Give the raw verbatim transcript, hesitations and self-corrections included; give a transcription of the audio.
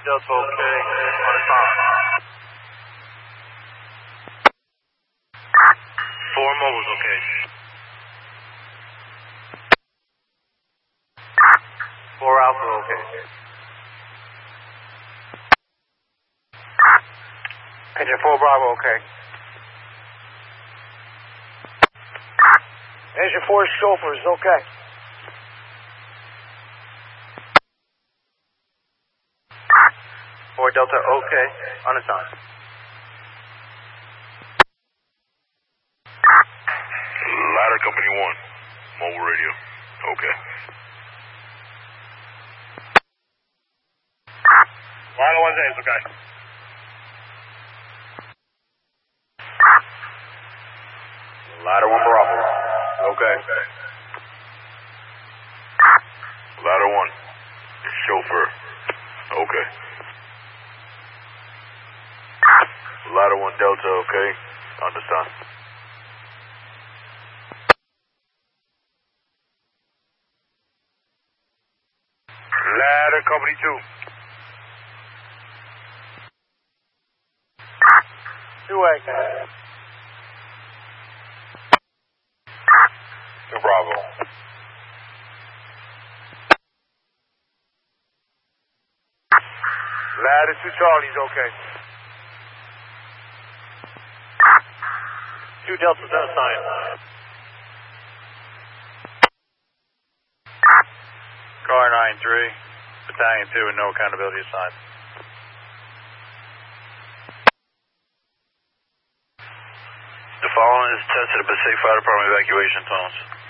Delta okay, on the time. Four mobiles okay. Four Alpha okay. Engine four Bravo okay. Engine four chauffeur is okay. Four Delta okay, on the time. Ladder Company one, mobile radio, okay. Ladder one is okay. Ladder one Bravo, okay. Ladder one, chauffeur, okay. Ladder one Delta, okay. Understand. Ladder Company two. Two A. Two Bravo. Ladder two Charlie's okay. Two Delta's unassigned. Car nine three, Battalion two, and no accountability assigned. The following is tested at Passaic Fire Department evacuation tunnels.